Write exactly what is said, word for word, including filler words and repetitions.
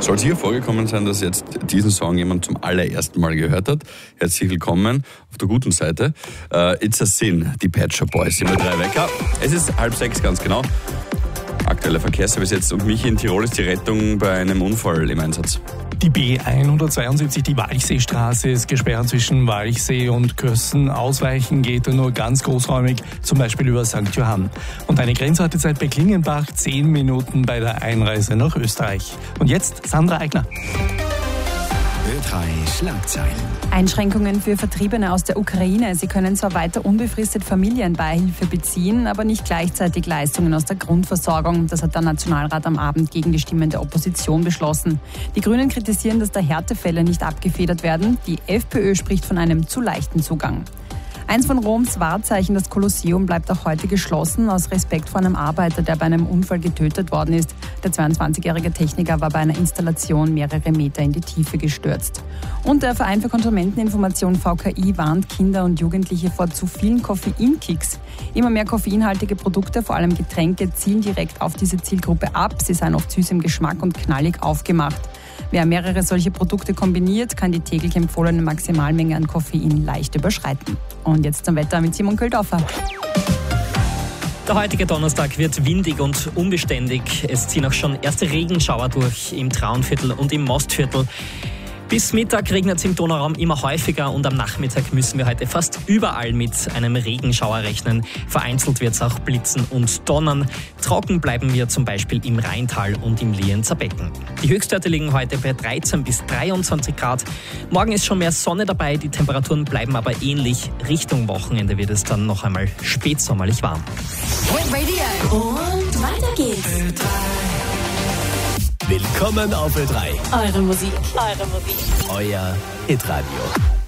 Soll sicher vorgekommen sein, dass jetzt diesen Song jemand zum allerersten Mal gehört hat. Herzlich willkommen auf der guten Seite. Uh, It's a Sin, die Pet Shop Boys, immer drei Wecker. Es ist halb sechs, ganz genau. Aktueller Verkehrsservice jetzt und mich in Tirol ist die Rettung bei einem Unfall im Einsatz. Die B hundertzweiundsiebzig, die Walchseestraße, ist gesperrt zwischen Walchsee und Kössen. Ausweichen geht nur ganz großräumig, zum Beispiel über Sankt Johann. Und eine Grenzwartezeit bei Klingenbach, zehn Minuten bei der Einreise nach Österreich. Und jetzt Sandra Eigner. Ö drei Schlagzeilen. Einschränkungen für Vertriebene aus der Ukraine. Sie können zwar weiter unbefristet Familienbeihilfe beziehen, aber nicht gleichzeitig Leistungen aus der Grundversorgung. Das hat der Nationalrat am Abend gegen die Stimmen der Opposition beschlossen. Die Grünen kritisieren, dass da Härtefälle nicht abgefedert werden. Die FPÖ spricht von einem zu leichten Zugang. Eins von Roms Wahrzeichen, das Kolosseum, bleibt auch heute geschlossen, aus Respekt vor einem Arbeiter, der bei einem Unfall getötet worden ist. Der zweiundzwanzigjährige Techniker war bei einer Installation mehrere Meter in die Tiefe gestürzt. Und der Verein für Konsumenteninformation V K I warnt Kinder und Jugendliche vor zu vielen Koffeinkicks. Immer mehr koffeinhaltige Produkte, vor allem Getränke, zielen direkt auf diese Zielgruppe ab. Sie seien oft süß im Geschmack und knallig aufgemacht. Wer mehrere solche Produkte kombiniert, kann die täglich empfohlene Maximalmenge an Koffein leicht überschreiten. Und jetzt zum Wetter mit Simon Köldorfer. Der heutige Donnerstag wird windig und unbeständig. Es ziehen auch schon erste Regenschauer durch im Traunviertel und im Mostviertel. Bis Mittag regnet es im Donauraum immer häufiger und am Nachmittag müssen wir heute fast überall mit einem Regenschauer rechnen. Vereinzelt wird es auch blitzen und donnern. Trocken bleiben wir zum Beispiel im Rheintal und im Lienzer Becken. Die Höchstwerte liegen heute bei dreizehn bis dreiundzwanzig Grad. Morgen ist schon mehr Sonne dabei, die Temperaturen bleiben aber ähnlich. Richtung Wochenende wird es dann noch einmal spätsommerlich warm. Hit Radio. Und weiter geht's. Willkommen auf Ö drei. Eure Musik. Eure Musik. Euer Hitradio.